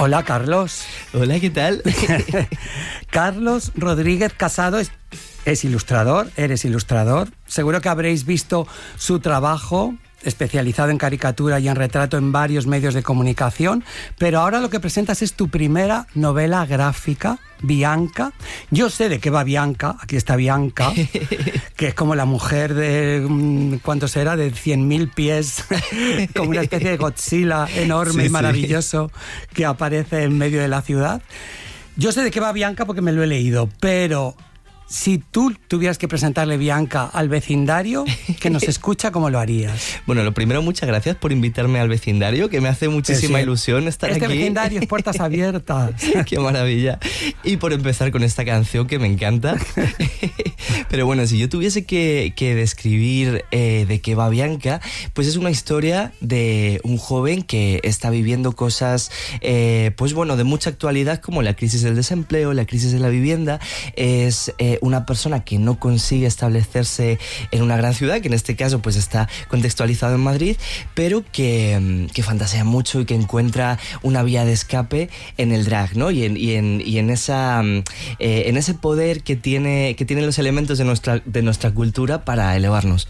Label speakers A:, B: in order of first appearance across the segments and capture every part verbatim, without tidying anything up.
A: Hola, Carlos.
B: Hola, ¿qué tal?
A: Carlos Rodríguez Casado es, es ilustrador, eres ilustrador. Seguro que habréis visto su trabajo especializado en caricatura y en retrato en varios medios de comunicación, pero ahora lo que presentas es tu primera novela gráfica, Bianca. Yo sé de qué va Bianca, aquí está Bianca, que es como la mujer de, ¿cuánto será? De cien mil pies, como una especie de Godzilla enorme sí, y maravilloso sí. que aparece en medio de la ciudad. Yo sé de qué va Bianca porque me lo he leído, pero si tú tuvieras que presentarle Bianca al vecindario que nos escucha, ¿cómo lo harías?
B: Bueno, lo primero, muchas gracias por invitarme al vecindario, que me hace muchísima sí, ilusión estar
A: este
B: aquí.
A: Este vecindario es puertas abiertas.
B: ¡Qué maravilla! Y por empezar con esta canción que me encanta. Pero bueno, si yo tuviese que, que describir eh, de qué va Bianca, pues es una historia de un joven que está viviendo cosas, eh, pues bueno, de mucha actualidad, como la crisis del desempleo, la crisis de la vivienda. Es eh, una persona que no consigue establecerse en una gran ciudad, que en este caso pues está contextualizado en Madrid, pero que, que fantasea mucho y que encuentra una vía de escape en el drag, ¿no? Y en, y en, y en, esa, eh, en ese poder que, tiene, que tienen los elementos de nuestra, de nuestra cultura para elevarnos.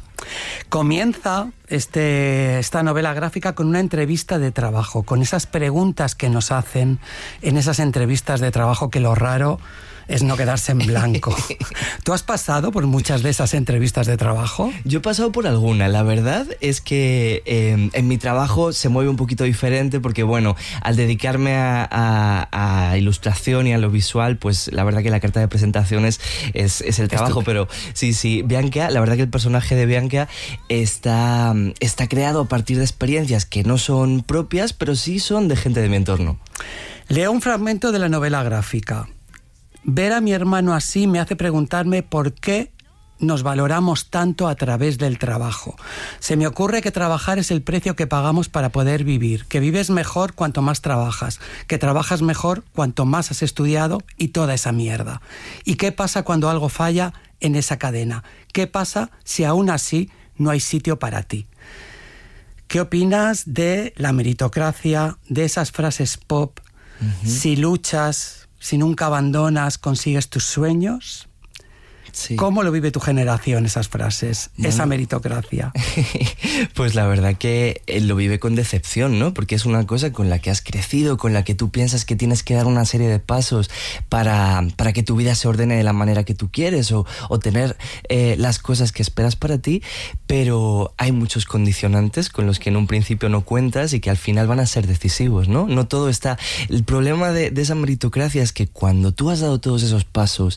A: Comienza este, esta novela gráfica con una entrevista de trabajo, con esas preguntas que nos hacen en esas entrevistas de trabajo, que lo raro es no quedarse en blanco. ¿Tú has pasado por muchas de esas entrevistas de trabajo?
B: Yo he pasado por alguna. La verdad es que eh, en mi trabajo se mueve un poquito diferente porque, bueno, al dedicarme a, a, a ilustración y a lo visual, pues la verdad que la carta de presentaciones es, es el trabajo. Estupendo. Pero sí, sí, Bianca, la verdad que el personaje de Bianca está, está creado a partir de experiencias que no son propias, pero sí son de gente de mi entorno.
A: Leo un fragmento de la novela gráfica. Ver a mi hermano así me hace preguntarme por qué nos valoramos tanto a través del trabajo. Se me ocurre que trabajar es el precio que pagamos para poder vivir, que vives mejor cuanto más trabajas, que trabajas mejor cuanto más has estudiado y toda esa mierda. ¿Y qué pasa cuando algo falla en esa cadena? ¿Qué pasa si aún así no hay sitio para ti? ¿Qué opinas de la meritocracia, de esas frases pop? Uh-huh. Si luchas, si nunca abandonas, consigues tus sueños. Sí. ¿Cómo lo vive tu generación esas frases, bueno, esa meritocracia?
B: Pues la verdad que lo vive con decepción, ¿no? Porque es una cosa con la que has crecido, con la que tú piensas que tienes que dar una serie de pasos para, para que tu vida se ordene de la manera que tú quieres o, o tener eh, las cosas que esperas para ti, pero hay muchos condicionantes con los que en un principio no cuentas y que al final van a ser decisivos, ¿no? No todo está... El problema de, de esa meritocracia es que cuando tú has dado todos esos pasos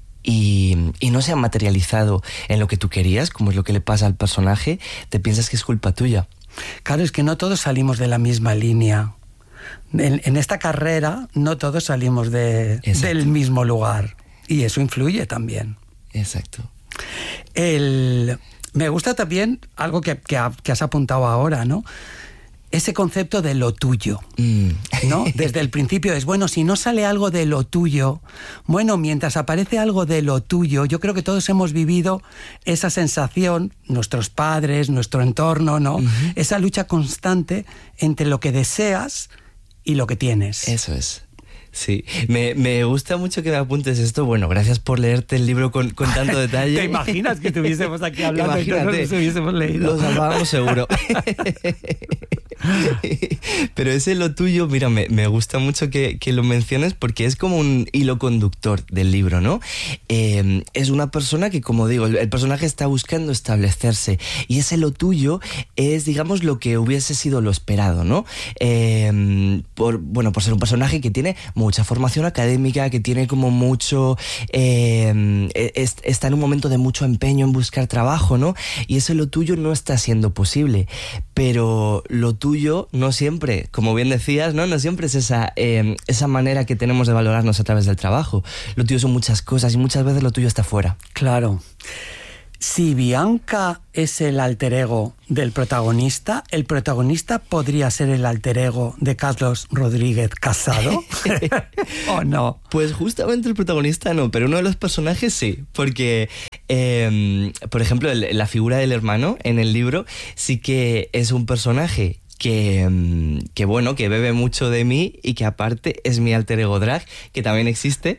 B: Y, y no se ha materializado en lo que tú querías, como es lo que le pasa al personaje, te piensas que es culpa tuya.
A: Claro, es que no todos salimos de la misma línea. En, en esta carrera no todos salimos de, del mismo lugar. Y eso influye también.
B: Exacto.
A: El, me gusta también algo que, que, que has apuntado ahora, ¿no? Ese concepto de lo tuyo, mm. ¿no? Desde el principio es, bueno, si no sale algo de lo tuyo, bueno, mientras aparece algo de lo tuyo, yo creo que todos hemos vivido esa sensación, nuestros padres, nuestro entorno, ¿no? Uh-huh. Esa lucha constante entre lo que deseas y lo que tienes.
B: Eso es. Sí, me, me gusta mucho que me apuntes esto. Bueno, gracias por leerte el libro con, con tanto detalle.
A: ¿Te imaginas que estuviésemos aquí hablando y no nos hubiésemos leído?
B: Lo salvábamos seguro. Pero ese lo tuyo, mira, me, me gusta mucho que, que lo menciones porque es como un hilo conductor del libro, ¿no? Eh, es una persona que, como digo, el, el personaje está buscando establecerse y ese lo tuyo es, digamos, lo que hubiese sido lo esperado, ¿no? Eh, por, bueno, por ser un personaje que tiene mucha formación académica, que tiene como mucho... Eh, es, está en un momento de mucho empeño en buscar trabajo, ¿no? Y ese lo tuyo no está siendo posible, pero lo tuyo no siempre, como bien decías, no, no siempre es esa, eh, esa manera que tenemos de valorarnos a través del trabajo. Lo tuyo son muchas cosas y muchas veces lo tuyo está fuera.
A: Claro. Si Bianca es el alter ego del protagonista, ¿el protagonista podría ser el alter ego de Carlos Rodríguez Casado? ¿O no?
B: Pues justamente el protagonista no, pero uno de los personajes sí, porque, eh, por ejemplo, el, la figura del hermano en el libro sí que es un personaje que, que bueno, que bebe mucho de mí y que aparte es mi alter ego drag, que también existe.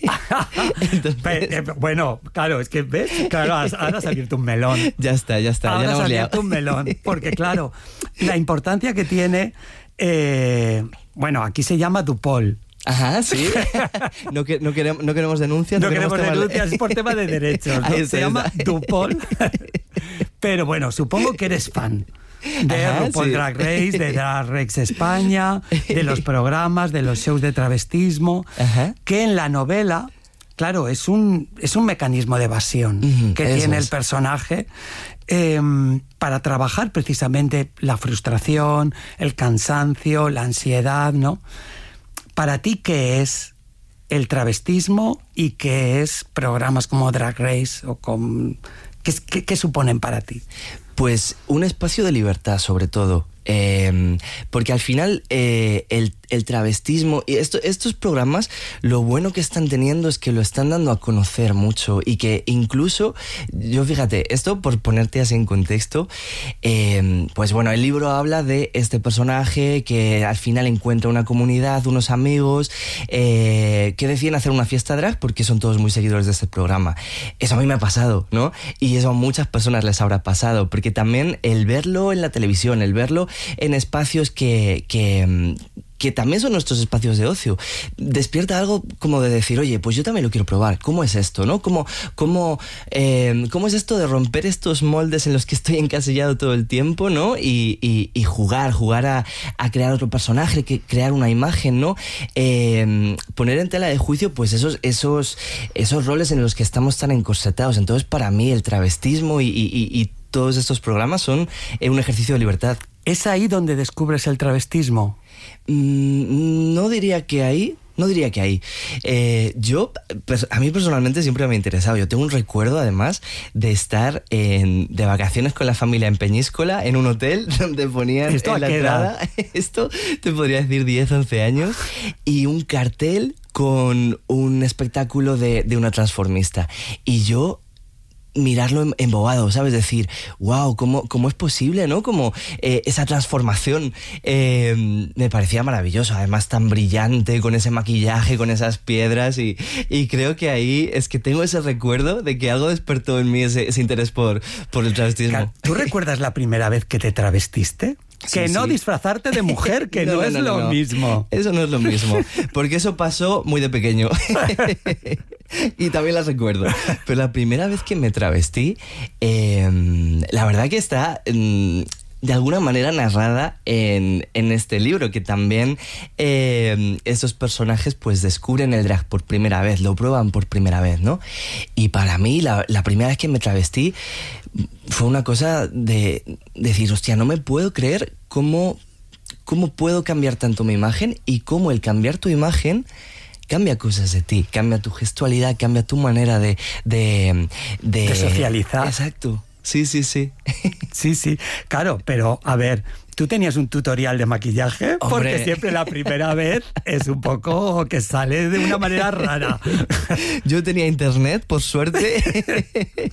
A: Entonces... Bueno, claro, es que ves, claro, ahora has abierto un melón.
B: Ya está, ya está.
A: Ahora
B: ya
A: has
B: hemos
A: abierto
B: liado.
A: un melón, porque claro, la importancia que tiene, eh, bueno, aquí se llama Dupol.
B: Ajá, sí. No, que, no, queremos, no queremos denuncias.
A: No,
B: no
A: queremos
B: temas
A: denuncias,
B: de...
A: es por tema de derechos, ¿no?
B: Ahí
A: Se
B: está,
A: llama
B: está.
A: Dupol. Pero bueno, supongo que eres fan de
B: Ajá,
A: RuPaul
B: sí.
A: Drag Race, de Drag Race España, de los programas, de los shows de travestismo,
B: Ajá.
A: que en la novela, claro, es un, es un mecanismo de evasión
B: Uh-huh,
A: que
B: eso
A: tiene
B: es.
A: el personaje eh, para trabajar precisamente la frustración, el cansancio, la ansiedad, ¿no? Para ti, ¿qué es el travestismo y qué es programas como Drag Race o con... ¿Qué, qué, qué suponen para ti?
B: Pues un espacio de libertad, sobre todo. Eh, porque al final eh, el, el travestismo y esto, estos programas, lo bueno que están teniendo es que lo están dando a conocer mucho y que incluso, yo fíjate, esto por ponerte así en contexto, eh, pues bueno, el libro habla de este personaje que al final encuentra una comunidad, unos amigos eh, que deciden hacer una fiesta drag porque son todos muy seguidores de este programa. Eso a mí me ha pasado, ¿no? Y eso a muchas personas les habrá pasado, porque también el verlo en la televisión, el verlo en espacios que, que, que también son nuestros espacios de ocio, despierta algo como de decir, oye, pues yo también lo quiero probar. ¿Cómo es esto, no? ¿Cómo, cómo, eh, cómo es esto de romper estos moldes en los que estoy encasillado todo el tiempo, ¿no? Y, y, y jugar, jugar a, a crear otro personaje, que, crear una imagen, ¿no? Eh, poner en tela de juicio, pues esos, esos, esos roles en los que estamos tan encorsetados. Entonces, para mí, el travestismo y, y, y todos estos programas son eh, un ejercicio de libertad.
A: ¿Es ahí donde descubres el travestismo?
B: Mm, no diría que ahí, no diría que ahí. Eh, yo, pues, a mí personalmente siempre me ha interesado. Yo tengo un recuerdo, además, de estar en, de vacaciones con la familia en Peñíscola, en un hotel donde ponían
A: ¿Esto
B: en
A: a
B: la
A: qué edad?
B: entrada, esto te podría decir diez, once años, y un cartel con un espectáculo de, de una transformista. Y yo... mirarlo embobado, ¿sabes? Decir, wow, ¿cómo, cómo es posible, no? Como eh, esa transformación eh, me parecía maravilloso, además tan brillante, con ese maquillaje, con esas piedras y, y creo que ahí es que tengo ese recuerdo de que algo despertó en mí ese, ese interés por, por el travestismo.
A: ¿Tú recuerdas la primera vez que te travestiste?
B: Sí,
A: que no
B: sí.
A: disfrazarte de mujer, que no, no, no es no, lo
B: no.
A: mismo.
B: Eso no es lo mismo, porque eso pasó muy de pequeño. Y también las recuerdo. Pero la primera vez que me travestí, eh, la verdad que está... Eh, de alguna manera narrada en, en este libro, que también eh, esos personajes pues descubren el drag por primera vez, lo prueban por primera vez, ¿no? Y para mí, la, la primera vez que me travestí fue una cosa de, de decir, hostia, no me puedo creer cómo, cómo puedo cambiar tanto mi imagen y cómo el cambiar tu imagen cambia cosas de ti, cambia tu gestualidad, cambia tu manera de... De, de,
A: de socializar.
B: Exacto. Sí, sí, sí.
A: Sí, sí. Claro, pero a ver, ¿tú tenías un tutorial de maquillaje?
B: Hombre.
A: Porque siempre la primera vez es un poco que sale de una manera rara.
B: Yo tenía internet, por suerte.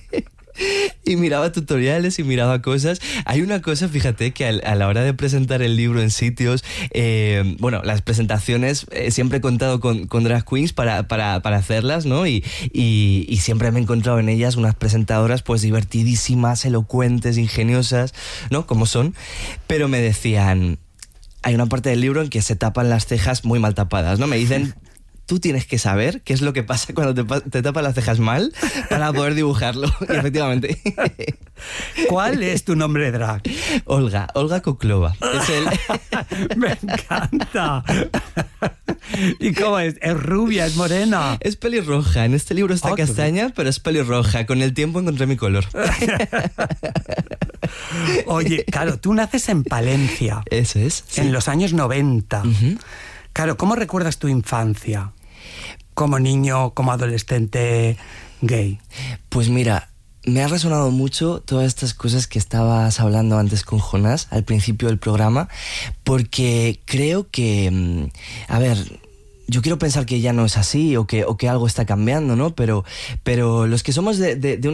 B: Y miraba tutoriales y miraba cosas. Hay una cosa, fíjate, que a la hora de presentar el libro en sitios, eh, bueno, las presentaciones, eh, siempre he contado con, con drag queens para, para, para hacerlas, ¿no? Y, y, y siempre me he encontrado en ellas unas presentadoras pues divertidísimas, elocuentes, ingeniosas, ¿no? Como son. Pero me decían, hay una parte del libro en que se tapan las cejas muy mal tapadas, ¿no? Me dicen... Tú tienes que saber qué es lo que pasa cuando te, te tapas las cejas mal para poder dibujarlo. Y efectivamente.
A: ¿Cuál es tu nombre drag?
B: Olga, Olga Koklova. Es el...
A: Me encanta. ¿Y cómo es? ¿Es rubia? ¿Es morena?
B: Es pelirroja. En este libro está
A: oh,
B: castaña, pero es pelirroja. Con el tiempo encontré mi color.
A: Oye, claro, tú naces en Palencia.
B: Eso es. Sí.
A: En los años noventa.
B: Uh-huh.
A: Claro, ¿cómo recuerdas tu infancia? Como niño, como adolescente gay.
B: Pues mira, me ha resonado mucho todas estas cosas que estabas hablando antes con Jonás al principio del programa, porque creo que, a ver, yo quiero pensar que ya no es así o que, o que algo está cambiando, ¿no? Pero, pero los que somos de, de, de